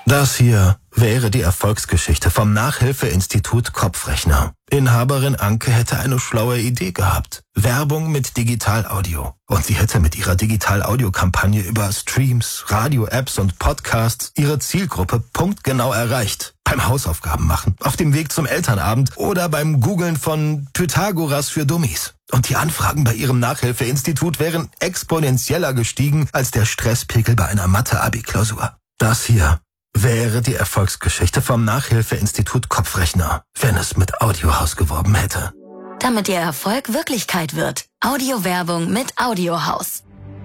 Das hier wäre die Erfolgsgeschichte vom Nachhilfeinstitut Kopfrechner. Inhaberin Anke hätte eine schlaue Idee gehabt. Werbung mit Digital-Audio. Und sie hätte mit ihrer Digital-Audio-Kampagne über Streams, Radio-Apps und Podcasts ihre Zielgruppe punktgenau erreicht. Beim Hausaufgaben machen, auf dem Weg zum Elternabend oder beim Googlen von Pythagoras für Dummies. Und die Anfragen bei ihrem Nachhilfeinstitut wären exponentieller gestiegen als der Stresspegel bei einer Mathe-Abi-Klausur. Das hier wäre die Erfolgsgeschichte vom Nachhilfeinstitut Kopfrechner, wenn es mit Audiohaus geworben hätte. Damit Ihr Erfolg Wirklichkeit wird. Audiowerbung mit Audiohaus.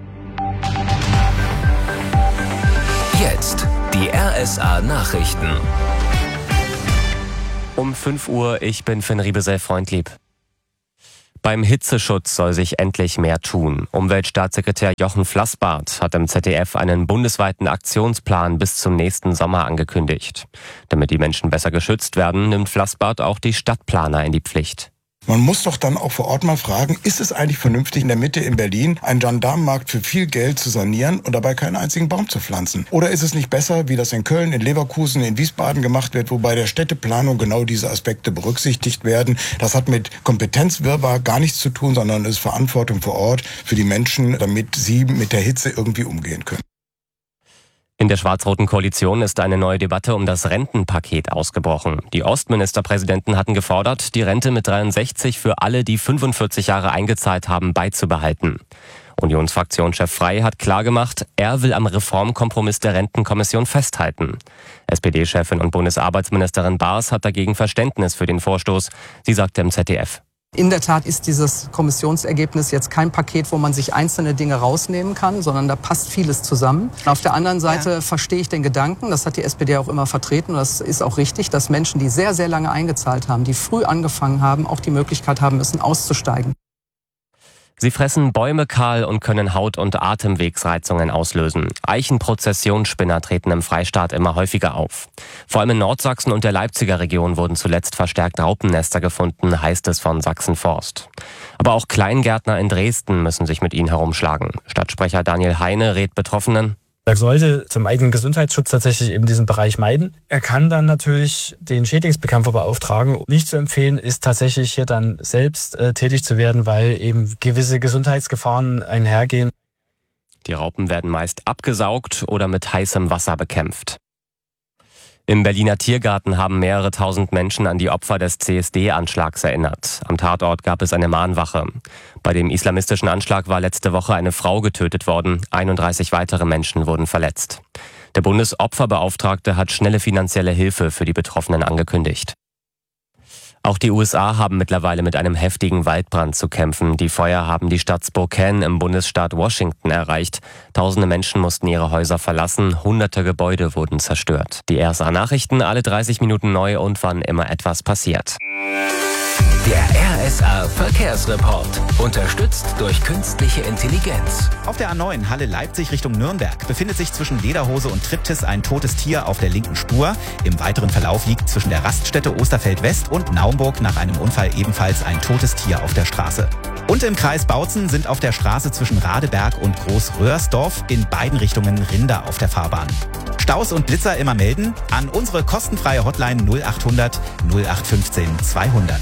Jetzt die RSA-Nachrichten. Um 5 Uhr, ich bin Finn Riebesell-Freundlieb. Beim Hitzeschutz soll sich endlich mehr tun. Umweltstaatssekretär Jochen Flassbart hat im ZDF einen bundesweiten Aktionsplan bis zum nächsten Sommer angekündigt. Damit die Menschen besser geschützt werden, nimmt Flassbart auch die Stadtplaner in die Pflicht. Man muss doch dann auch vor Ort mal fragen, ist es eigentlich vernünftig, in der Mitte in Berlin einen Gendarmenmarkt für viel Geld zu sanieren und dabei keinen einzigen Baum zu pflanzen? Oder ist es nicht besser, wie das in Köln, in Leverkusen, in Wiesbaden gemacht wird, wo bei der Städteplanung genau diese Aspekte berücksichtigt werden? Das hat mit Kompetenzwirrwarr gar nichts zu tun, sondern ist Verantwortung vor Ort für die Menschen, damit sie mit der Hitze irgendwie umgehen können. In der schwarz-roten Koalition ist eine neue Debatte um das Rentenpaket ausgebrochen. Die Ostministerpräsidenten hatten gefordert, die Rente mit 63 für alle, die 45 Jahre eingezahlt haben, beizubehalten. Unionsfraktionschef Frey hat klargemacht, er will am Reformkompromiss der Rentenkommission festhalten. SPD-Chefin und Bundesarbeitsministerin Baas hat dagegen Verständnis für den Vorstoß. Sie sagte im ZDF: In der Tat ist dieses Kommissionsergebnis jetzt kein Paket, wo man sich einzelne Dinge rausnehmen kann, sondern da passt vieles zusammen. Auf der anderen Seite verstehe ich den Gedanken, das hat die SPD auch immer vertreten, und das ist auch richtig, dass Menschen, die sehr, sehr lange eingezahlt haben, die früh angefangen haben, auch die Möglichkeit haben müssen, auszusteigen. Sie fressen Bäume kahl und können Haut- und Atemwegsreizungen auslösen. Eichenprozessionsspinner treten im Freistaat immer häufiger auf. Vor allem in Nordsachsen und der Leipziger Region wurden zuletzt verstärkt Raupennester gefunden, heißt es von Sachsen-Forst. Aber auch Kleingärtner in Dresden müssen sich mit ihnen herumschlagen. Stadtsprecher Daniel Heine rät Betroffenen: Er sollte zum eigenen Gesundheitsschutz tatsächlich eben diesen Bereich meiden. Er kann dann natürlich den Schädlingsbekämpfer beauftragen. Nicht zu empfehlen ist tatsächlich hier dann selbst tätig zu werden, weil eben gewisse Gesundheitsgefahren einhergehen. Die Raupen werden meist abgesaugt oder mit heißem Wasser bekämpft. Im Berliner Tiergarten haben mehrere tausend Menschen an die Opfer des CSD-Anschlags erinnert. Am Tatort gab es eine Mahnwache. Bei dem islamistischen Anschlag war letzte Woche eine Frau getötet worden. 31 weitere Menschen wurden verletzt. Der Bundesopferbeauftragte hat schnelle finanzielle Hilfe für die Betroffenen angekündigt. Auch die USA haben mittlerweile mit einem heftigen Waldbrand zu kämpfen. Die Feuer haben die Stadt Spokane im Bundesstaat Washington erreicht. Tausende Menschen mussten ihre Häuser verlassen. Hunderte Gebäude wurden zerstört. Die RSA-Nachrichten alle 30 Minuten neu und wann immer etwas passiert. Der RSA-Verkehrsreport. Unterstützt durch künstliche Intelligenz. Auf der A9 Halle-Leipzig Richtung Nürnberg befindet sich zwischen Lederhose und Triptis ein totes Tier auf der linken Spur. Im weiteren Verlauf liegt zwischen der Raststätte Osterfeld-West und Naumburg nach einem Unfall ebenfalls ein totes Tier auf der Straße. Und im Kreis Bautzen sind auf der Straße zwischen Radeberg und Groß-Röhrsdorf in beiden Richtungen Rinder auf der Fahrbahn. Staus und Blitzer immer melden an unsere kostenfreie Hotline 0800 0815 200.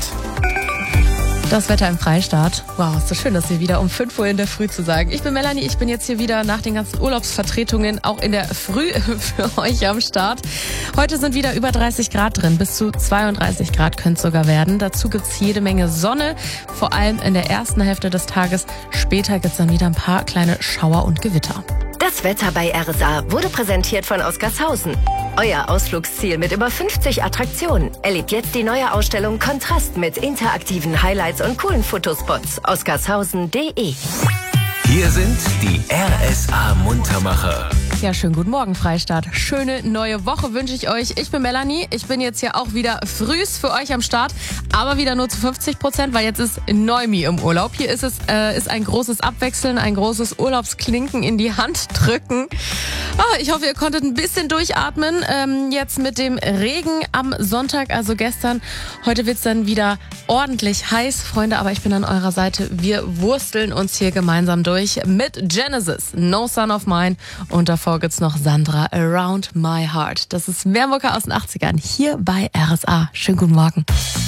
Das Wetter im Freistaat. Wow, ist so schön, das hier wieder um 5 Uhr in der Früh zu sagen. Ich bin Melanie, ich bin jetzt hier wieder nach den ganzen Urlaubsvertretungen auch in der Früh für euch am Start. Heute sind wieder über 30 Grad drin, bis zu 32 Grad könnte es sogar werden. Dazu gibt's jede Menge Sonne, vor allem in der ersten Hälfte des Tages. Später gibt's dann wieder ein paar kleine Schauer und Gewitter. Das Wetter bei RSA wurde präsentiert von Oscarshausen. Euer Ausflugsziel mit über 50 Attraktionen. Erlebt jetzt die neue Ausstellung Kontrast mit interaktiven Highlights und coolen Fotospots. Oscarshausen.de. Hier sind die RSA-Muntermacher. Ja, schönen guten Morgen, Freistaat. Schöne neue Woche wünsche ich euch. Ich bin Melanie. Ich bin jetzt hier auch wieder frühs für euch am Start, aber wieder nur zu 50%, weil jetzt ist Neumi im Urlaub. Hier ist ein großes Abwechseln, ein großes Urlaubsklinken in die Hand drücken. Ich hoffe, ihr konntet ein bisschen durchatmen. Jetzt mit dem Regen am Sonntag, also gestern. Heute wird's dann wieder ordentlich heiß, Freunde, aber ich bin an eurer Seite. Wir wursteln uns hier gemeinsam durch mit Genesis, No Son of Mine und davor davor gibt's noch Sandra, Around My Heart. Das ist mehr Mucke aus den 80ern hier bei RSA. Schönen guten Morgen.